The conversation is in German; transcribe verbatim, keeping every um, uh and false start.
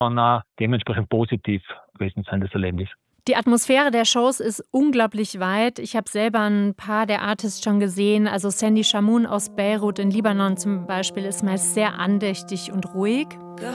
kann auch dementsprechend positiv gewesen sein, das Erlebnis. Die Atmosphäre der Shows ist unglaublich weit. Ich habe selber ein paar der Artists schon gesehen. Also Sandy Shamoun aus Beirut in Libanon zum Beispiel ist meist sehr andächtig und ruhig.